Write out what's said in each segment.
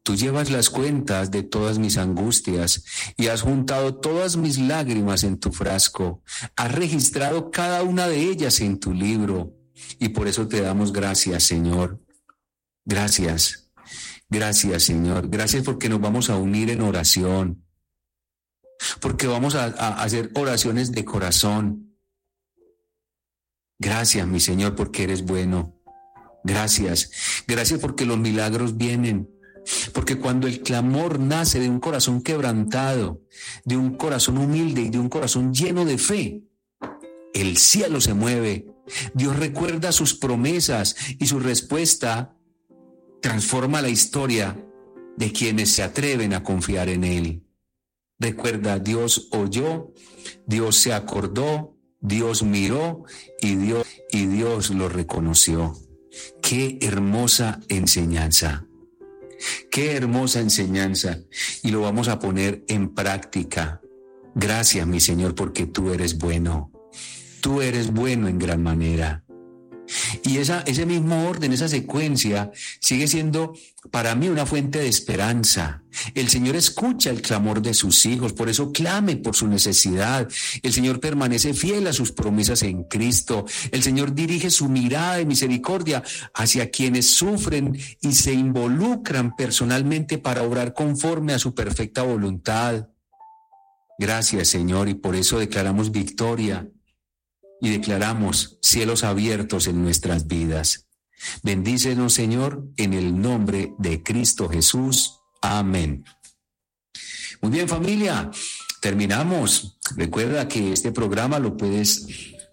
Tú llevas las cuentas de todas mis angustias y has juntado todas mis lágrimas en tu frasco. Has registrado cada una de ellas en tu libro. Y por eso te damos gracias, Señor. Gracias. Gracias, Señor. Gracias porque nos vamos a unir en oración. Porque vamos a hacer oraciones de corazón. Gracias, mi Señor, porque eres bueno. Gracias. Gracias porque los milagros vienen. Porque cuando el clamor nace de un corazón quebrantado, de un corazón humilde y de un corazón lleno de fe, el cielo se mueve. Dios recuerda sus promesas y su respuesta transforma la historia de quienes se atreven a confiar en Él. Recuerda, Dios oyó, Dios se acordó, Dios miró y Dios lo reconoció. ¡Qué hermosa enseñanza! Qué hermosa enseñanza, y lo vamos a poner en práctica. Gracias, mi Señor, porque tú eres bueno. Tú eres bueno en gran manera. Y ese mismo orden, esa secuencia, sigue siendo para mí una fuente de esperanza. El Señor escucha el clamor de sus hijos, por eso clame por su necesidad. El Señor permanece fiel a sus promesas en Cristo. El Señor dirige su mirada de misericordia hacia quienes sufren y se involucran personalmente para obrar conforme a su perfecta voluntad. Gracias, Señor, y por eso declaramos victoria. Y declaramos cielos abiertos en nuestras vidas. Bendícenos, Señor, en el nombre de Cristo Jesús. Amén. Muy bien, familia, terminamos. Recuerda que este programa lo puedes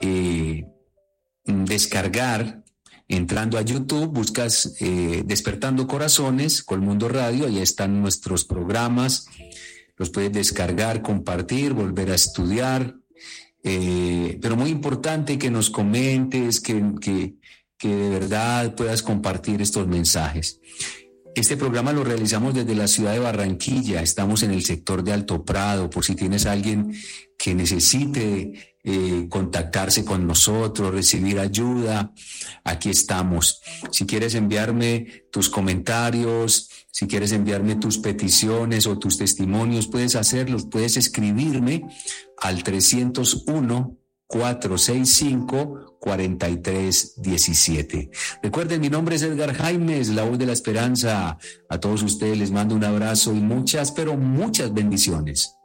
descargar entrando a YouTube, buscas Despertando Corazones, Colmundo Radio, ahí están nuestros programas. Los puedes descargar, compartir, volver a estudiar. Pero muy importante que nos comentes, que de verdad puedas compartir estos mensajes. Este programa lo realizamos desde la ciudad de Barranquilla, estamos en el sector de Alto Prado, por si tienes alguien que necesite contactarse con nosotros, recibir ayuda, aquí estamos. Si quieres enviarme tus comentarios, si quieres enviarme tus peticiones o tus testimonios, puedes hacerlos, puedes escribirme al 301-465-4317. Recuerden, mi nombre es Edgar Jaimes, la voz de la esperanza. A todos ustedes les mando un abrazo y muchas, pero muchas bendiciones.